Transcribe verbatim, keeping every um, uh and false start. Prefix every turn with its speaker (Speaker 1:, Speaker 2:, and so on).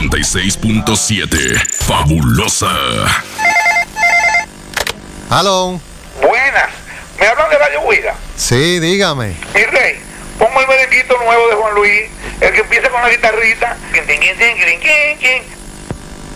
Speaker 1: noventa y seis punto siete. Fabulosa.
Speaker 2: Aló.
Speaker 3: Buenas. ¿Me hablan de Radio Huida?
Speaker 2: Sí, dígame.
Speaker 3: Mi rey, pongo el merenguito nuevo de Juan Luis, el que empieza con la guitarrita.